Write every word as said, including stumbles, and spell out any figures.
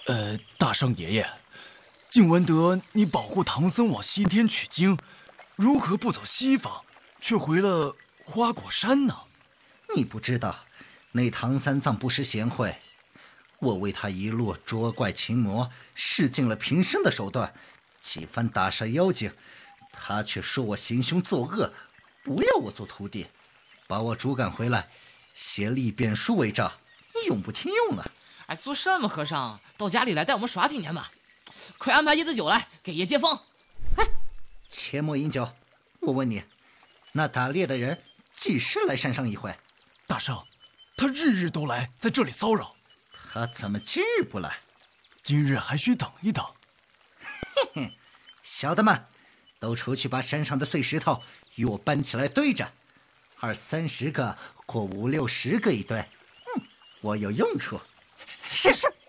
呃，大圣爷爷，竟闻得你保护唐僧往西天取经，如何不走西方，却回了花果山呢？ 你不知道，那唐三藏不识贤惠，我为他一路捉怪擒魔，使尽了平生的手段，几番打杀妖精，他却说我行凶作恶，不要我做徒弟，把我主赶回来，写立变书为诏，永不听用了。 哎，做什么和尚？到家里来带我们耍几年吧！快安排椰子酒来给爷接风。 哎，切莫饮酒。我问你，那打猎的人几时来山上一回？ 大圣，他日日都来，在这里骚扰。 他怎么今日不来？ 今日还需等一等。 嘿嘿，小的们，都出去把山上的碎石头与我搬起来堆着，二三十个或五六十个一堆。嗯，我有用处。 是是。